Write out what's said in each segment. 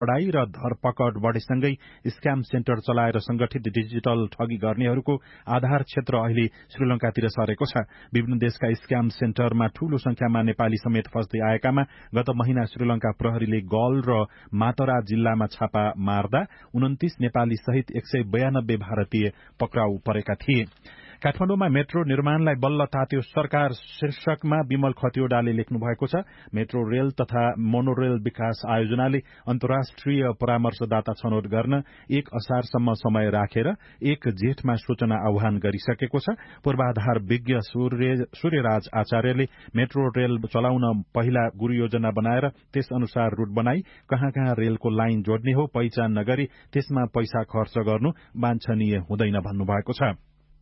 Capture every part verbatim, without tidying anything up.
पढाई र धरपकड बढेसँगै स्क्याम सेन्टर चलाएर संगठित डिजिटल ठगी गर्नेहरूको आधार क्षेत्र अहिले श्रीलंकातिर सरेको छ। विभिन्न देशका स्क्याम सेन्टरमा ठूलो संख्यामा नेपाली समेत फस्दै आएकामा गत महिना श्रीलंका प्रहरीले गल र मातरा जिल्लामा छापा मार्दा उन्तीस नेपाली सहित एक सय बयानब्बे भारतीय पक्राउ परेका थिए। काठमाडौँमा मेट्रो निर्माणलाई बल्ल तात्यो सरकार शीर्षकमा विमल खतिवड़ाले लेख्नु भएको छ। मेट्रो रेल तथा मोनोरेल विकास आयोजनाले अन्तर्राष्ट्रिय परामर्शदाता छनौट गर्न एक असारसम्म समय राखेर एक जेठमा सूचना आह्वान गरिसकेको छ। पूर्वाधार विज्ञ सूर्यराज आचार्यले मेट्रो रेल चलाउन पहिला गुरु योजना बनाएर त्यस अनुसार रूट बनाई कहाँ कहाँ रेलको लाइन जोड्ने हो पहिचान नगरी त्यसमा पैसा खर्च गर्नु वाञ्छनीय हुँदैन भन्नुभएको छ।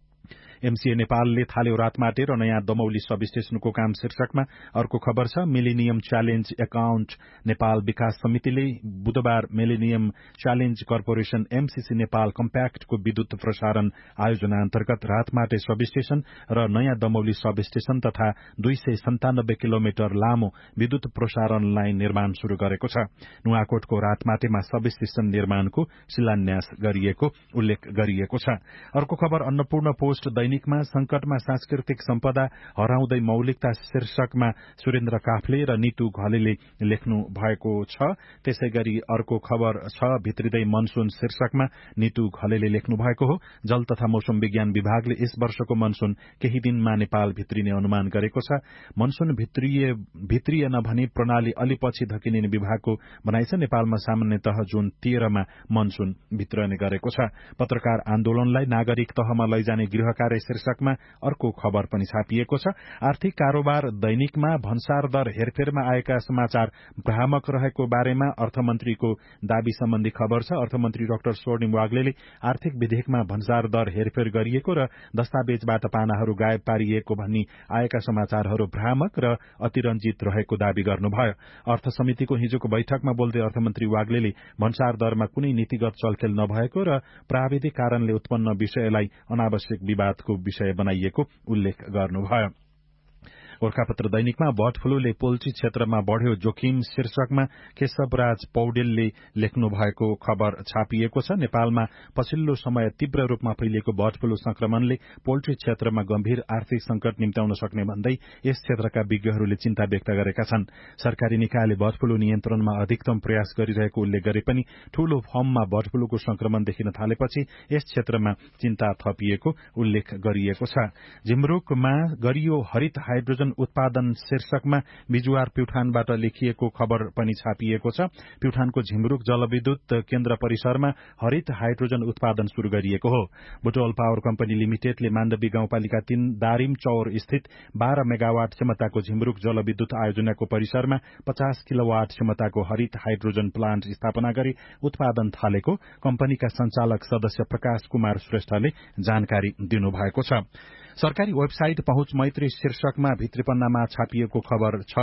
एमसीए नेपालले थाल्यो रातमाटे र नयाँ दमौली सब स्टेशनको काम शीर्षकमा अर्को खबर छ। मिलेनियम च्यालेन्ज एकाउन्ट नेपाल विकास समितिले बुधबार millennium challenge corporation MCC Nepal कम्प्याक्टको विद्युत प्रसारण आयोजना अन्तर्गत रातमाटे सब स्टेशन र नयाँ दमौली सब स्टेशन तथा दुई सय सन्तानब्बे किलोमिटर लामो विद्युत प्रसारण लाइन निर्माण शुरू गरेको छ। नुवाकोटको रातमाटेमा सब स्टेशन निर्माणको शिलान्यास गरिएको उल्लेख गरिएको छ। अर्को खबर अन्नपूर्ण पोस्ट दैनिकमा संकटमा सांस्कृतिक सम्पदा हराउँदै मौलिकता शीर्षकमा सुरेन्द्र काफ्ले र नितु घलेले लेख्नु भएको छ। त्यसै गरी अर्को खबर छ भित्रिँदै मनसून शीर्षकमा नितु घलेले लेख्नु भएको हो। जल तथा मौसम विज्ञान विभागले यस वर्षको मनसून केही दिनमा नेपाल भित्रिने अनुमान गरेको छ। मनसून भित्रिए भित्रिएन भने प्रणाली अलि पछि धकिने विभागको भनाइ छ। नेपालमा सामान्यतः जुन तेह्रमा मनसून भित्रने गरेको छ। पत्रकार आन्दोलनलाई नागरिक तहमा लैजाने गृह कार्य शीर्षकमा अर्को खबर पनि छापिएको छ। आर्थिक कारोबार दैनिकमा भन्सार दर हेरफेरमा आएका समाचार भ्रामक रहेको बारेमा अर्थमन्त्रीको दावी सम्बन्धी खबर छ। अर्थमन्त्री डाक्टर स्वर्णिम वाग्लेले आर्थिक विधेयकमा भन्सार दर हेरफेर गरिएको र दस्तावेजबाट पानाहरू गायब पारिएको भनी आएका समाचारहरू भ्रामक र अतिरञ्जित रहेको दावी गर्नुभयो। अर्थ समितिको हिजोको बैठकमा बोल्दै अर्थमन्त्री वाग्लेले भन्सार दरमा कुनै नीतिगत चलखेल नभएको र प्राविधिक कारणले उत्पन्न विषयलाई अनावश्यक विवादको विषय बनाइएको उल्लेख गर्नुभयो। गोर्खापत्र दैनिकमा बर्ड फ्लूले पोल्ट्री क्षेत्रमा बढ़्यो जोखिम शीर्षकमा केशवराज पौडेलले लेख्नु भएको खबर छापिएको छ। नेपालमा पछिल्लो समय तीव्र रूपमा फैलिएको बर्ड फ्लू संक्रमणले पोल्ट्री क्षेत्रमा गम्भीर आर्थिक संकट निम्त्याउन सक्ने भन्दै यस क्षेत्रका विज्ञहरूले चिन्ता व्यक्त गरेका छन्। सरकारी निकायले बर्ड फ्लू नियन्त्रणमा अधिकतम प्रयास गरिरहेको उल्लेख गरे पनि ठूलो फर्ममा बर्ड फ्लूको संक्रमण देखिन थालेपछि यस क्षेत्रमा चिन्ता थपिएको उल्लेख गरिएको छ। झिमरुकमा गरियो हरित हाइड्रोजन उत्पादन शीर्षकमा बिजुवार प्युठानबाट लेखिएको खबर पनि छापिएको छ। प्युठानको झिमरुक जलविद्युत केन्द्र परिसरमा हरित हाइड्रोजन उत्पादन शुरू गरिएको हो। बुटवल पावर कम्पनी लिमिटेडले माण्डवी गाउँपालिका तीन दारिम चौर स्थित बाह्र मेगावाट क्षमताको झिमरुक जलविद्युत आयोजनाको परिसरमा पचास किलोवाट क्षमताको हरित हाइड्रोजन प्लान्ट स्थापना गरी उत्पादन थालेको कम्पनीका संचालक सदस्य प्रकाश कुमार श्रेष्ठले जानकारी दिनुभएको छ। सरकारी वेबसाइट पहुँच मैत्री शीर्षकमा भित्री पन्नामा छापिएको खबर छ।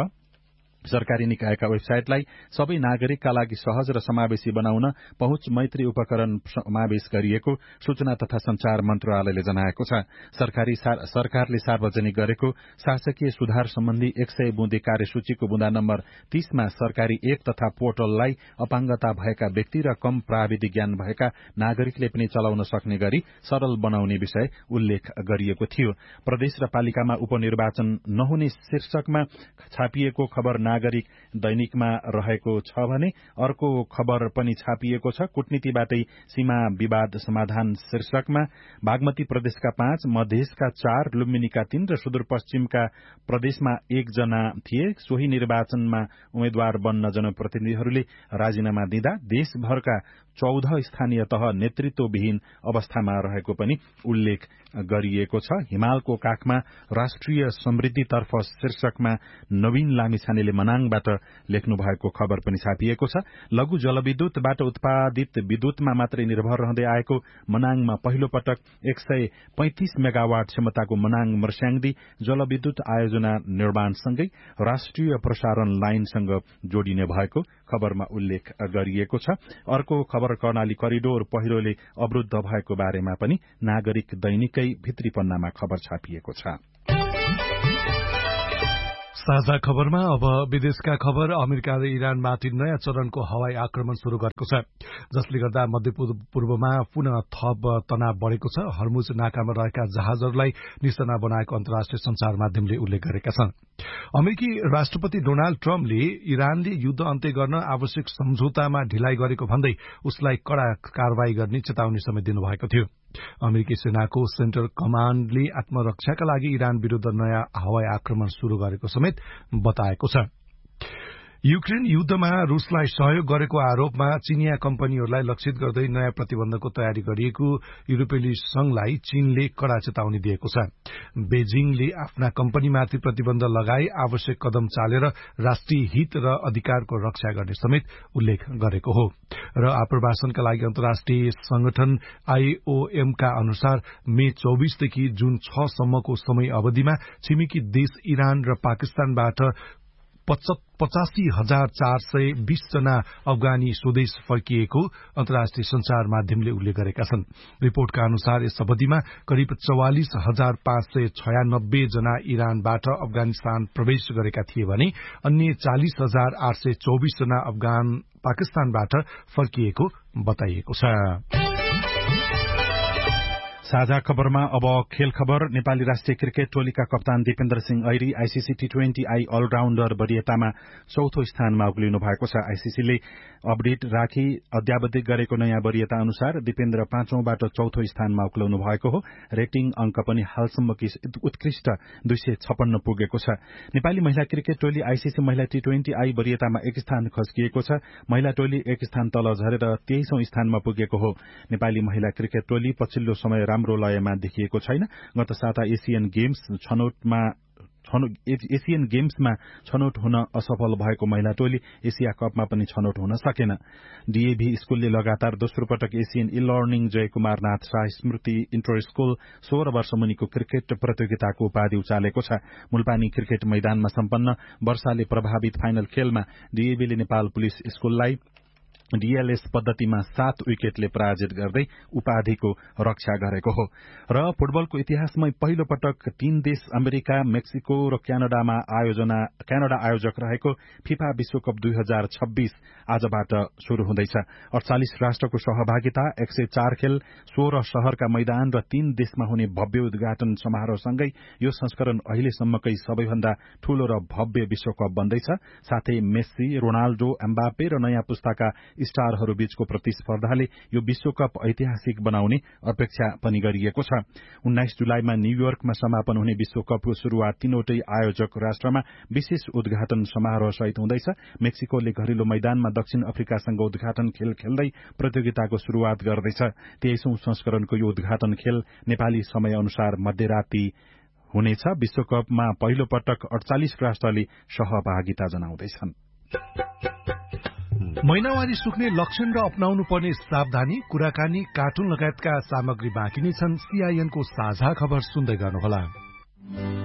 सरकारी निकायका वेबसाइटलाई सबै नागरिकका लागि सहज र समावेशी बनाउन पहुँच मैत्री उपकरण समावेश गरिएको सूचना तथा संचार मन्त्रालयले जनाएको छ। सरकारी सरकारले सार्वजनिक गरेको शासकीय सुधार सम्बन्धी एक सय बुँदे कार्यसूचीको बुँदा नम्बर तीसमा सरकारी एप तथा पोर्टललाई अपाङ्गता भएका व्यक्ति र कम प्राविधिक ज्ञान भएका नागरिकले पनि चलाउन सक्ने गरी सरल बनाउने विषय उल्लेख गरिएको थियो। प्रदेश र पालिकामा उपनिर्वाचन नहुने शीर्षकमा छापिएको खबर नागरिक दैनिकमा रहेको छ भने अर्को खबर पनि छापिएको छ। कूटनीतिबाटै सीमा विवाद समाधान शीर्षकमा बागमती प्रदेशका पाँच, मधेसका चार, लुम्बिनीका तीन र सुदूरपश्चिमका प्रदेशमा एकजना थिए। सोही निर्वाचनमा उम्मेद्वार बन्न जनप्रतिनिधिहरूले राजीनामा दिँदा देशभरका चौध स्थानीय तह नेतृत्वविहीन अवस्थामा रहेको पनि उल्लेख गरिएको छ। हिमालको काखमा राष्ट्रिय समृद्धितर्फ शीर्षकमा नवीन लामिछानेले मनाङबाट लेख्नु भएको खबर पनि छापिएको छ। लघु जलविद्युतबाट उत्पादित विद्युतमा मात्रै निर्भर रहँदै आएको मनाङमा पहिलो पटक एक सय पैंतिस मेगावाट क्षमताको मनाङ मर्स्याङदी जलविद्युत आयोजना निर्माणसँगै राष्ट्रिय प्रसारण लाइनसँग जोडिने भएको खबरमा उल्लेख गरिएको छ। अर्को खबर कर्णाली करिडोर पहिरोले अवरुद्ध भएको बारेमा पनि नागरिक दैनिकै भित्री पन्नामा खबर छापिएको छ। साझा खबरमा अब विदेशका खबर। अमेरिका र इरानमाथि नयाँ चरणको हवाई आक्रमण शुरू गरेको छ, जसले गर्दा मध्यपूर्वमा पुनः थप तनाव बढ़ेको छ। हर्मुज नाकामा रहेका जहाजहरूलाई निशाना बनाएको अन्तर्राष्ट्रिय संचार माध्यमले उल्लेख गरेका छन्। अमेरिकी राष्ट्रपति डोनाल्ड ट्रम्पले इरानले युद्ध अन्त्य गर्न आवश्यक सम्झौतामा ढिलाइ गरेको भन्दै उसलाई कड़ा कारवाही गर्ने चेतावनी समेत दिनुभएको थियो। अमेरिकी सेनाको सेन्ट्रल कमाण्डले आत्मरक्षाका लागि इरान विरूद्ध नयाँ हवाई आक्रमण शुरू गरेको समेत बताएको छ। युक्रेन युद्धमा रूसलाई सहयोग गरेको आरोपमा चीनिया कम्पनीहरूलाई लक्षित गर्दै नयाँ प्रतिबन्धको तयारी गरिएको युरोपेली संघलाई चीनले कड़ा चेतावनी दिएको छ। बेजिङले आफ्ना कम्पनीमाथि प्रतिबन्ध लगाई आवश्यक कदम चालेर राष्ट्रिय हित र अधिकारको रक्षा गर्ने समेत उल्लेख गरेको हो। र आप्रवासनका लागि अन्तर्राष्ट्रिय संगठन आईओएम का अनुसार मे चौबीसदेखि जून छ सम्मको समय अवधिमा छिमेकी देश इरान र पाकिस्तानबाट पचासी हजार चार सय बीस जना अफगानी स्वदेश फर्किएको अन्तर्राष्ट्रिय संचार माध्यमले उल्लेख गरेका छन्। रिपोर्टका अनुसार यस अवधिमा करिब चौवालिस हजार पाँच सय छयानब्बे जना इरानबाट अफगानिस्तान प्रवेश गरेका थिए भने अन्य चालिस हजार आठ सय चौबिस जना अफगान पाकिस्तानबाट फर्किएको बताइएको छ। साझा खबरमा अब खेल खबर। नेपाली राष्ट्रिय क्रिकेट टोलीका कप्तान Dipendra Singh Airi ICC T twenty I अलराउण्डर वरियतामा चौथो स्थानमा उक्लिनु भएको छ। आईसीसीले अपडेट राखी अद्यावधिक गरेको नयाँ वरियता अनुसार दिपेन्द्र पाँचौंबाट चौथो स्थानमा उक्लाउनु भएको हो। रेटिङ अंक पनि हालसम्मकी उत्कृष्ट दुई सय छप्पन्न पुगेको छ। नेपाली महिला क्रिकेट टोली आईसीसी महिला टी ट्वेन्टी आई वरियतामा एक स्थान खस्किएको छ। महिला टोली एक स्थान तल झरेर तेइसौं स्थानमा पुगेको हो। नेपाली महिला क्रिकेट टोली पछिल्लो समय राम्रो लयमा देखिएको छैन। गत साता एसियन गेम्स छनौटमा एसियन गेम्समा छनौट हुन असफल भएको महिला टोली एसिया कपमा पनि छनौट हुन सकेन। डीएभी स्कूलले लगातार दोस्रो पटक एसियन ई लर्निङ जयकुमारनाथ शाह स्मृति इन्टर स्कूल सोह्र वर्ष मुनिको क्रिकेट प्रतियोगिताको उपाधि उचालेको छ। मुलपानी क्रिकेट मैदानमा सम्पन्न वर्षाले प्रभावित फाइनल खेलमा डीएभीले नेपाल पुलिस स्कूललाई डीएलएस पद्धतिमा सात विकेटले पराजित गर्दै उपाधिको रक्षा गरेको हो। र फुटबलको इतिहासमै पहिलो पटक तीन देश अमेरिका, मेक्सिको र क्यानाडामा आयोजना क्यानाडा आयोजक रहेको फिफा विश्वकप दुई हजार छब्बीस आजबाट शुरू हुँदैछ। अड़चालिस राष्ट्रको सहभागिता, एक सय चार खेल, सोह्र शहरका मैदान र तीन देशमा हुने भव्य उद्घाटन समारोहसँगै यो संस्करण अहिलेसम्मकै सबैभन्दा ठूलो र भव्य विश्वकप बन्दैछ। साथै मेस्सी, रोनाल्डो, एम्बापे र नयाँ पुस्ताका स्टारहरू बीचको प्रतिस्पर्धाले यो विश्वकप ऐतिहासिक बनाउने अपेक्षा पनि गरिएको छ। उन्नाइस जुलाईमा न्यूयोर्कमा समापन हुने विश्वकपको शुरूआत तीनवटै आयोजक राष्ट्रमा विशेष उद्घाटन समारोह सहित हुँदैछ। मेक्सिकोले घरेलु मैदानमा दक्षिण अफ्रिकासँग उद्घाटन खेल खेल्दै प्रतियोगिताको शुरूआत गर्दैछ। तेइसौं संस्करणको यो उद्घाटन खेल नेपाली समय अनुसार मध्यराती हुनेछ। विश्वकपमा पहिलो पटक अड़चालिस राष्ट्रले सहभागिता जनाउँदैछन्। महिनावारी सुक्ने लक्षण र अपनाउनु पर्ने सावधानी, कुराकानी, कार्टुन लगायतका सामग्री बाँकी नै छन्। सीआईएनको साझा खबर सुन्दै गर्नुहोला।